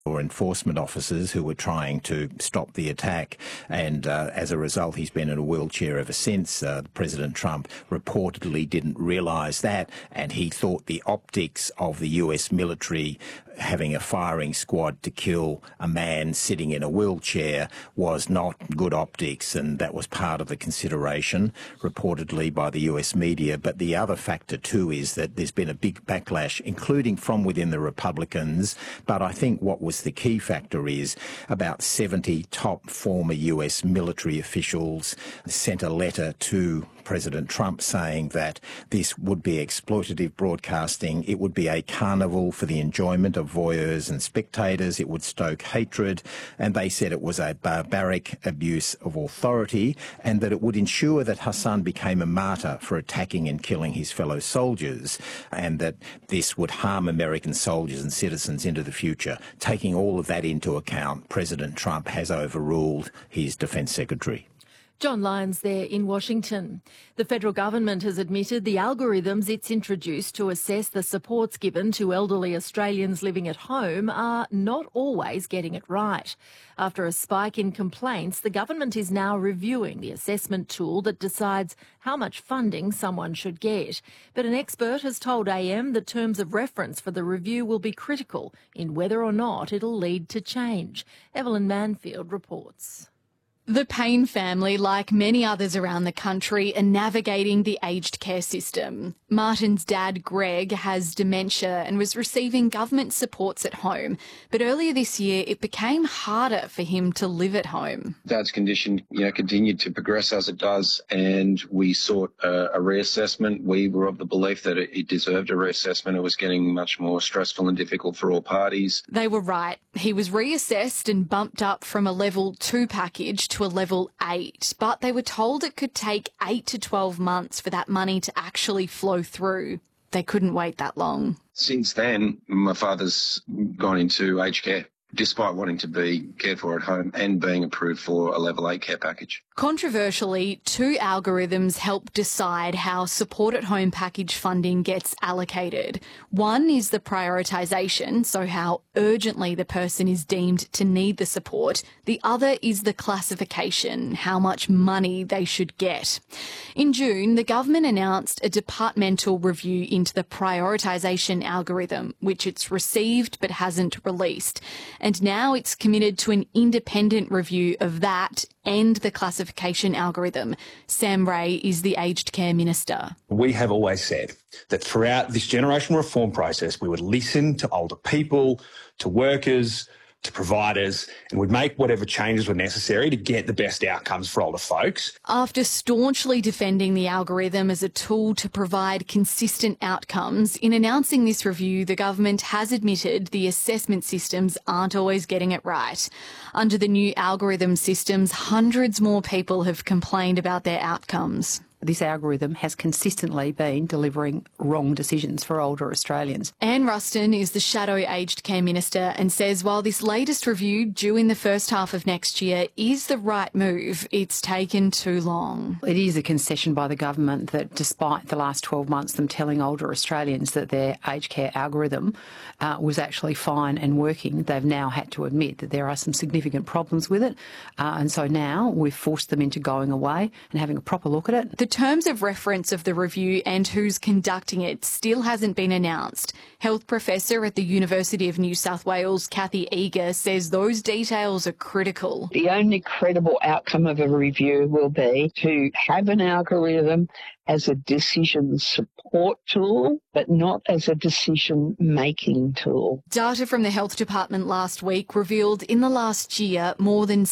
or enforcement officers who were trying to stop the attack, and as a result he's been in a wheelchair ever since. President Trump reportedly didn't realise that, and he thought the optics of the US military having a firing squad to kill a man sitting in a wheelchair was not good optics, and that was part of the consideration reportedly by the US media. But the other factor too is that there's been a big backlash, including from within the Republicans, but I think what was the key factor is about 70 top former US military officials sent a letter to President Trump saying that this would be exploitative broadcasting, it would be a carnival for the enjoyment of voyeurs and spectators, it would stoke hatred, and they said it was a barbaric abuse of authority, and that it would ensure that Hassan became a martyr for attacking and killing his fellow soldiers, and that this would harm American soldiers and citizens into the future. Taking all of that into account, President Trump has overruled his Defence Secretary. John Lyons there in Washington. The federal government has admitted the algorithms it's introduced to assess the supports given to elderly Australians living at home are not always getting it right. After a spike in complaints, the government is now reviewing the assessment tool that decides how much funding someone should get. But an expert has told AM the terms of reference for the review will be critical in whether or not it'll lead to change. Evelyn Manfield reports. The Payne family, like many others around the country, are navigating the aged care system. Martin's dad, Greg, has dementia and was receiving government supports at home. But earlier this year, it became harder for him to live at home. Dad's condition, continued to progress as it does, and we sought a reassessment. We were of the belief that it deserved a reassessment. It was getting much more stressful and difficult for all parties. They were right. He was reassessed and bumped up from a level 2 package to a level 8, but they were told it could take 8 to 12 months for that money to actually flow through. They couldn't wait that long. Since then, my father's gone into aged care, despite wanting to be cared for at home and being approved for a level 8 care package. Controversially, 2 algorithms help decide how support at home package funding gets allocated. One is the prioritisation, so how urgently the person is deemed to need the support. The other is the classification, how much money they should get. In June, the government announced a departmental review into the prioritisation algorithm, which it's received but hasn't released. And now it's committed to an independent review of that and the classification algorithm. Sam Ray is the aged care minister. We have always said that throughout this generation reform process, we would listen to older people, to workers, to providers, and would make whatever changes were necessary to get the best outcomes for older folks. After staunchly defending the algorithm as a tool to provide consistent outcomes, in announcing this review, the government has admitted the assessment systems aren't always getting it right. Under the new algorithm systems, hundreds more people have complained about their outcomes. This algorithm has consistently been delivering wrong decisions for older Australians. Anne Ruston is the Shadow Aged Care Minister and says while this latest review, due in the first half of next year, is the right move, it's taken too long. It is a concession by the government that despite the last 12 months them telling older Australians that their aged care algorithm was actually fine and working, they've now had to admit that there are some significant problems with it. And so now we've forced them into going away and having a proper look at it. The terms of reference of the review and who's conducting it still hasn't been announced. Health professor at the University of New South Wales, Kathy Eager, says those details are critical. The only credible outcome of a review will be to have an algorithm as a decision support tool, but not as a decision-making tool. Data from the Health Department last week revealed in the last year more than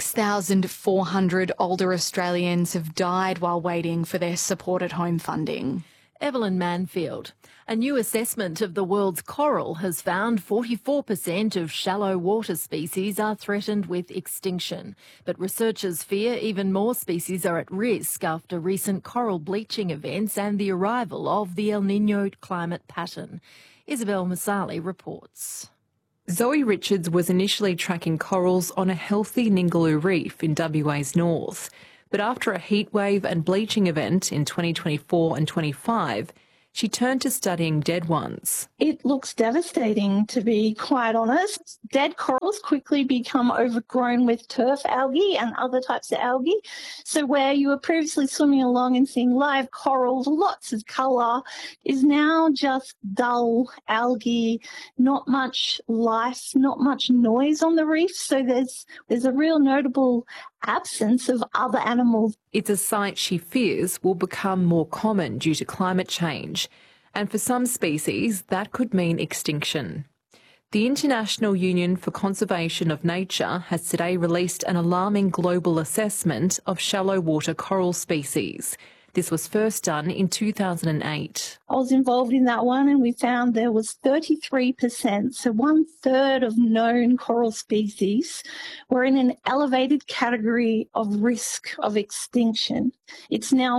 6,400 older Australians have died while waiting for their support at home funding. Evelyn Manfield. A new assessment of the world's coral has found 44% of shallow water species are threatened with extinction. But researchers fear even more species are at risk after recent coral bleaching events and the arrival of the El Niño climate pattern. Isabel Masali reports. Zoe Richards was initially tracking corals on a healthy Ningaloo reef in WA's north. But after a heatwave and bleaching event in 2024 and 25, she turned to studying dead ones. It looks devastating, to be quite honest. Dead corals quickly become overgrown with turf algae and other types of algae. So where you were previously swimming along and seeing live corals, lots of colour, is now just dull algae, not much life, not much noise on the reef. So there's a real notable absence of other animals. It's a sight she fears will become more common due to climate change, and for some species that could mean extinction. The International Union for Conservation of Nature has today released an alarming global assessment of shallow water coral species. This was first done in 2008. I was involved in that one, and we found there was 33%, so 1/3 of known coral species were in an elevated category of risk of extinction. It's now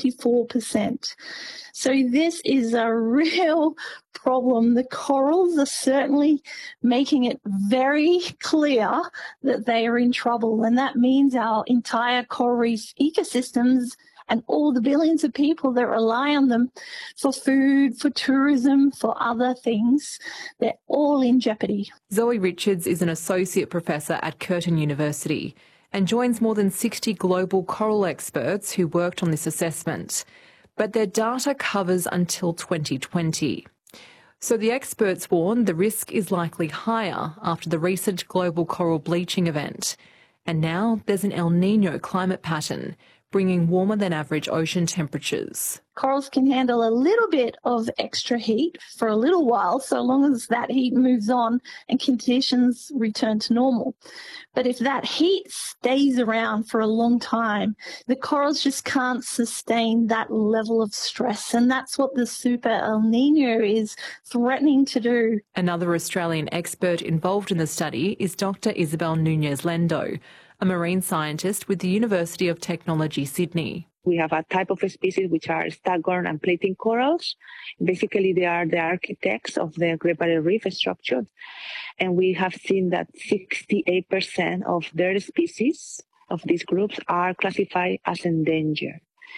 44%. So this is a real problem. The corals are certainly making it very clear that they are in trouble, and that means our entire coral reef ecosystems and all the billions of people that rely on them for food, for tourism, for other things, they're all in jeopardy. Zoe Richards is an associate professor at Curtin University and joins more than 60 global coral experts who worked on this assessment. But their data covers until 2020. So the experts warn the risk is likely higher after the recent global coral bleaching event. And now there's an El Niño climate pattern, bringing warmer than average ocean temperatures. Corals can handle a little bit of extra heat for a little while, so long as that heat moves on and conditions return to normal. But if that heat stays around for a long time, the corals just can't sustain that level of stress, and that's what the Super El Niño is threatening to do. Another Australian expert involved in the study is Dr. Isabel Nunez-Lendo, a marine scientist with the University of Technology, Sydney. We have a type of species which are staghorn and plating corals. Basically, they are the architects of the Great Barrier Reef structure. And we have seen that 68% of their species, of these groups, are classified as endangered.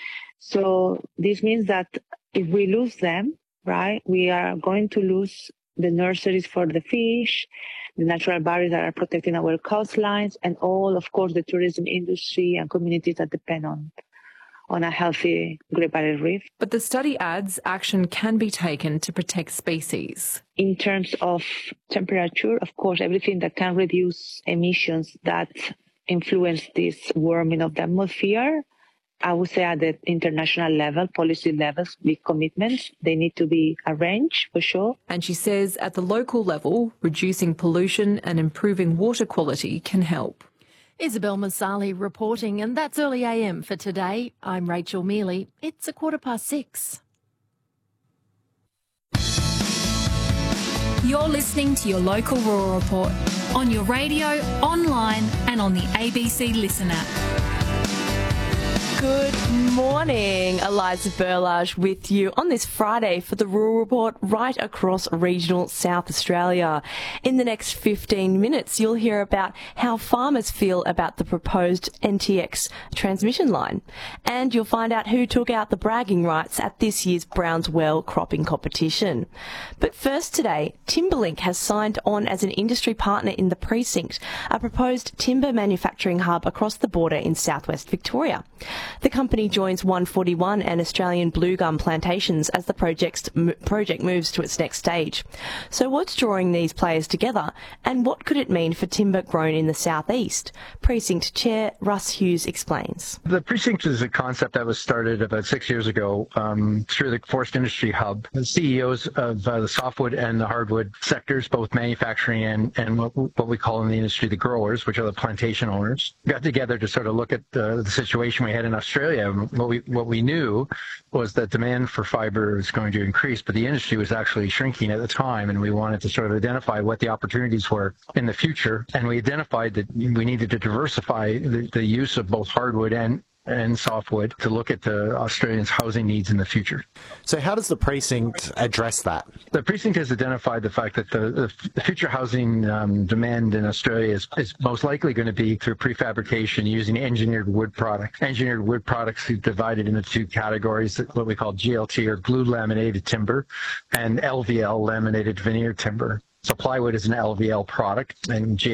So this means that if we lose them, right, we are going to lose the nurseries for the fish, the natural barriers that are protecting our coastlines, and all, of course, the tourism industry and communities that depend on a healthy Great Barrier Reef. But the study adds action can be taken to protect species. In terms of temperature, of course, everything that can reduce emissions that influence this warming of the atmosphere, I would say at the international level, policy levels, big commitments, they need to be arranged for sure. And she says at the local level, reducing pollution and improving water quality can help. Isabel Masali reporting, and that's Early AM for today. I'm Rachel Mealy. It's 6:15. You're listening to your local Rural Report on your radio, online and on the ABC Listen app. Good morning, Eliza Burlage with you on this Friday for the Rural Report right across regional South Australia. In the next 15 minutes, you'll hear about how farmers feel about the proposed NTX transmission line. And you'll find out who took out the bragging rights at this year's Brownswell cropping competition. But first today, Timberlink has signed on as an industry partner in the Precinct, a proposed timber manufacturing hub across the border in southwest Victoria. The company joins 141 and Australian blue gum plantations as the project moves to its next stage. So what's drawing these players together, and what could it mean for timber grown in the southeast? Precinct Chair Russ Hughes explains. The Precinct is a concept that was started about 6 years ago through the Forest Industry Hub. The CEOs of the softwood and the hardwood sectors, both manufacturing and what we call in the industry the growers, which are the plantation owners, got together to sort of look at the situation we had in Australia. What we knew was that demand for fiber was going to increase, but the industry was actually shrinking at the time, and we wanted to sort of identify what the opportunities were in the future. And we identified that we needed to diversify the use of both hardwood and and softwood to look at the Australians' housing needs in the future. So how does the precinct address that? The precinct has identified the fact that the future housing demand in Australia is most likely going to be through prefabrication using engineered wood products. Engineered wood products are divided into two categories, what we call GLT or glue laminated timber and LVL laminated veneer timber. So plywood is an LVL product and